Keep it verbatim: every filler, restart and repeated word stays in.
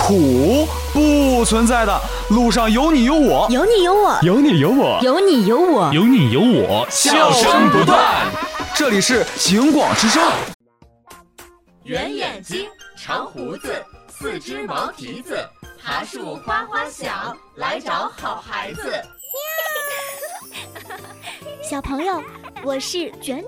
苦不存在的，路上有你有我， 有你有我， 有你有我， 有你有我， 有你有我， 笑声不断。这里是警广之声。 圆眼睛，长胡子，四只毛蹄子，爬树花花响，来找好孩子。 小朋友，我是卷